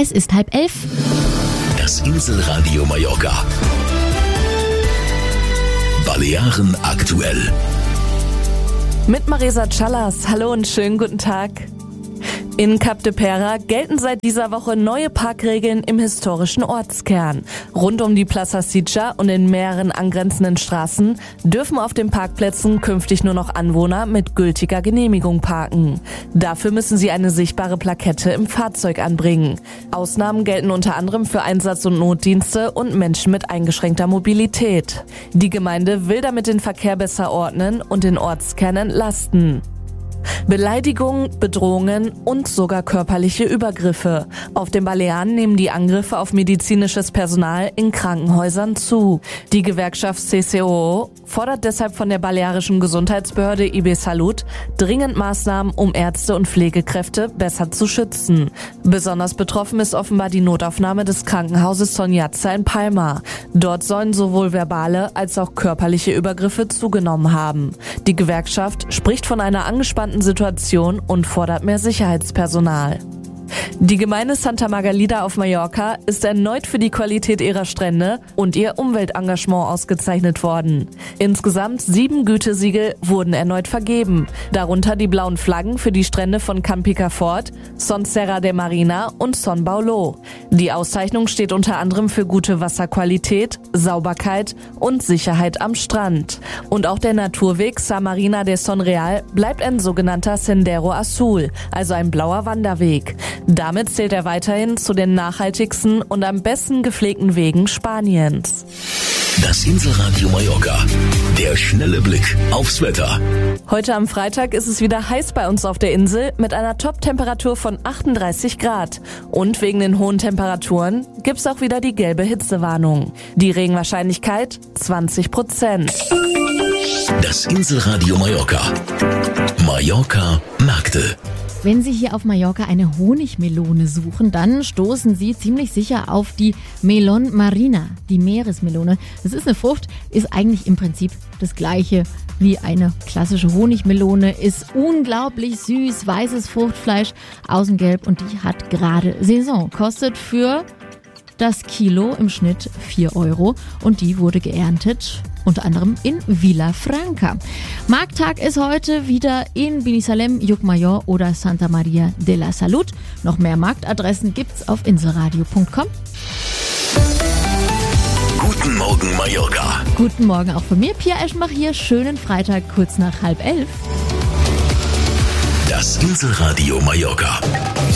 Es ist 10:30. Das Inselradio Mallorca. Balearen aktuell. Mit Marisa Callas. Hallo und schönen guten Tag. In Cap de Pera gelten seit dieser Woche neue Parkregeln im historischen Ortskern. Rund um die Plaça Sitja und in mehreren angrenzenden Straßen dürfen auf den Parkplätzen künftig nur noch Anwohner mit gültiger Genehmigung parken. Dafür müssen sie eine sichtbare Plakette im Fahrzeug anbringen. Ausnahmen gelten unter anderem für Einsatz- und Notdienste und Menschen mit eingeschränkter Mobilität. Die Gemeinde will damit den Verkehr besser ordnen und den Ortskern entlasten. Beleidigungen, Bedrohungen und sogar körperliche Übergriffe. Auf den Balearen nehmen die Angriffe auf medizinisches Personal in Krankenhäusern zu. Die Gewerkschaft CCOO fordert deshalb von der balearischen Gesundheitsbehörde IB Salut dringend Maßnahmen, um Ärzte und Pflegekräfte besser zu schützen. Besonders betroffen ist offenbar die Notaufnahme des Krankenhauses Son Yatza in Palma. Dort sollen sowohl verbale als auch körperliche Übergriffe zugenommen haben. Die Gewerkschaft spricht von einer angespannten Situation und fordert mehr Sicherheitspersonal. Die Gemeinde Santa Margalida auf Mallorca ist erneut für die Qualität ihrer Strände und ihr Umweltengagement ausgezeichnet worden. Insgesamt 7 Gütesiegel wurden erneut vergeben, darunter die blauen Flaggen für die Strände von Can Picafort, Son Serra de Marina und Son Baulo. Die Auszeichnung steht unter anderem für gute Wasserqualität, Sauberkeit und Sicherheit am Strand. Und auch der Naturweg Sa Marina de Son Real bleibt ein sogenannter Sendero Azul, also ein blauer Wanderweg. Damit zählt er weiterhin zu den nachhaltigsten und am besten gepflegten Wegen Spaniens. Das Inselradio Mallorca. Der schnelle Blick aufs Wetter. Heute am Freitag ist es wieder heiß bei uns auf der Insel mit einer Top-Temperatur von 38 Grad. Und wegen den hohen Temperaturen gibt's auch wieder die gelbe Hitzewarnung. Die Regenwahrscheinlichkeit 20%. Das Inselradio Mallorca. Mallorca Märkte. Wenn Sie hier auf Mallorca eine Honigmelone suchen, dann stoßen Sie ziemlich sicher auf die Melon Marina, die Meeresmelone. Das ist eine Frucht, ist eigentlich im Prinzip das gleiche wie eine klassische Honigmelone, ist unglaublich süß, weißes Fruchtfleisch, außen gelb und die hat gerade Saison. Kostet für das Kilo im Schnitt 4 Euro und die wurde geerntet unter anderem in Vilafranca. Markttag ist heute wieder in Binissalem, Llucmajor oder Santa Maria de la Salut. Noch mehr Marktadressen gibt's auf inselradio.com. Guten Morgen Mallorca. Guten Morgen auch von mir, Pia Eschenbach hier. Schönen Freitag kurz nach 10:30. Das Inselradio Mallorca.